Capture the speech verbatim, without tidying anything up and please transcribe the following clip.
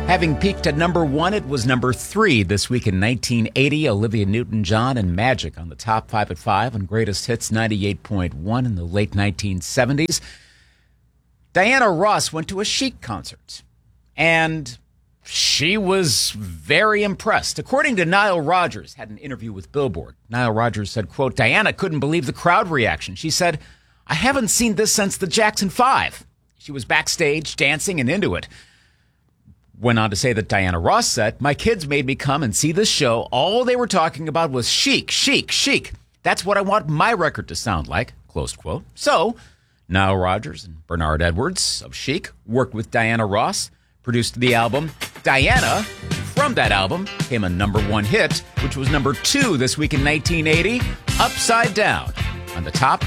Having peaked at number one, it was number three this week in nineteen eighty. Olivia Newton-John and Magic on the top five at five on Greatest Hits ninety-eight point one in the late nineteen seventies. Diana Ross went to a Chic concert, and she was very impressed. According to Nile Rodgers, had an interview with Billboard. Nile Rodgers said, quote, Diana couldn't believe the crowd reaction. She said, I haven't seen this since the Jackson Five. She was backstage dancing and into it. Went on to say that Diana Ross said, my kids made me come and see this show. All they were talking about was chic, chic, chic. That's what I want my record to sound like, close quote. So, Nile Rodgers and Bernard Edwards of Chic worked with Diana Ross, produced the album Diana. From that album came a number one hit, which was number two this week in nineteen eighty, Upside Down, on the top